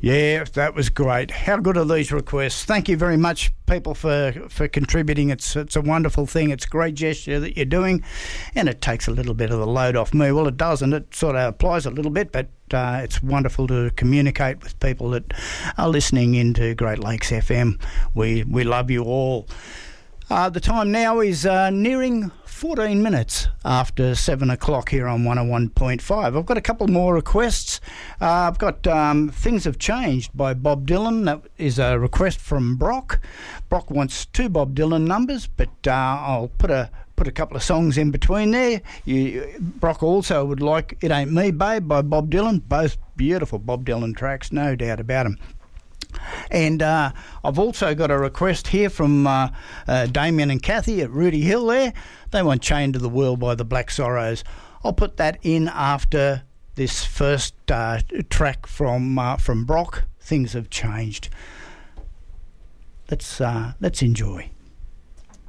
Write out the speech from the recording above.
Yeah, that was great. How good are these requests? Thank you very much, people, for contributing. It's a wonderful thing. It's a great gesture that you're doing, and it takes a little bit of the load off me. Well, it doesn't. It sort of applies a little bit, but it's wonderful to communicate with people that are listening into Great Lakes FM. We love you all. The time now is nearing 14 minutes after 7 o'clock here on 101.5. I've got a couple more requests. I've got Things Have Changed by Bob Dylan. That is a request from Brock. Brock wants 2 Bob Dylan numbers, but I'll put a couple of songs in between there. Brock also would like It Ain't Me, Babe by Bob Dylan. Both beautiful Bob Dylan tracks, no doubt about them. And I've also got a request here from Damien and Kathy at Rudy Hill there. They want Chained to the World by the Black Sorrows. I'll put that in after this first track from Brock, Things Have Changed. Let's enjoy.